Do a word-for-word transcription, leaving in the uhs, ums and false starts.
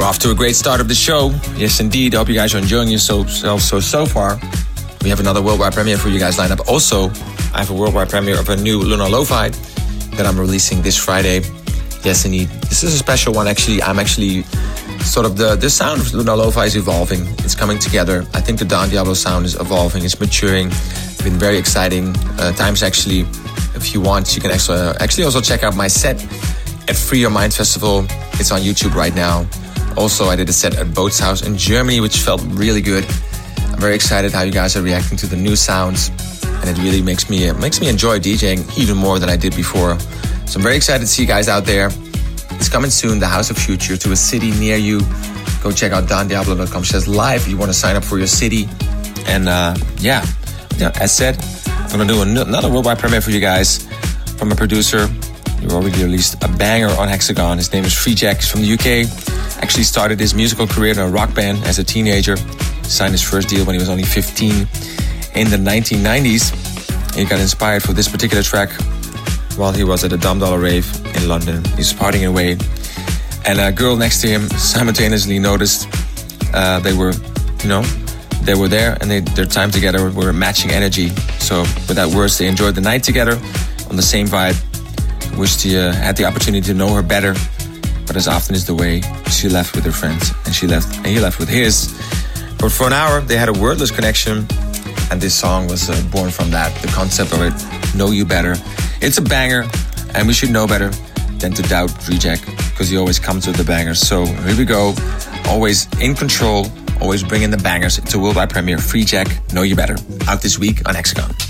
We're off to a great start of the show. Yes, indeed. I hope you guys are enjoying yourselves so, so far. We have another worldwide premiere for you guys lined up. Also, I have a worldwide premiere of a new Lunar Lo-Fi that I'm releasing this Friday. Yes, indeed. This is a special one, actually. I'm actually sort of the, the sound of Lunar Lo-Fi is evolving. It's coming together. I think the Don Diablo sound is evolving. It's maturing. It's been very exciting. Uh, times actually, if you want, you can actually, uh, actually also check out my set at Free Your Mind Festival. It's on YouTube right now. Also, I did a set at Bootshaus in Germany, which felt really good. I'm very excited how you guys are reacting to the new sounds. And it really makes me uh, makes me enjoy DJing even more than I did before. So I'm very excited to see you guys out there. It's coming soon, the House of Future, to a city near you. Go check out don diablo dot com. It says live. You want to sign up for your city. And uh, yeah, yeah, as said, I'm going to do another worldwide premiere for you guys from a producer. He already released a banger on Hexagon. His name is Free Jack. He's from the U K. Actually started his musical career in a rock band as a teenager. Signed his first deal when he was only fifteen in the nineteen nineties. He got inspired for this particular track while he was at a Dum Dollar rave in London. He's partying away. And a girl next to him simultaneously noticed uh, they were, you know, they were there and they, their time together were matching energy. So without words, they enjoyed the night together on the same vibe. Wished he uh, had the opportunity to know her better. But as often is the way, she left with her friends and she left and he left with his. But for an hour, they had a wordless connection. And this song was uh, born from that, the concept of it, Know You Better. It's a banger, and we should know better than to doubt Free Jack, because he always comes with the bangers. So here we go, always in control, always bringing the bangers. It's a worldwide premiere, Free Jack, Know You Better, out this week on Hexagon.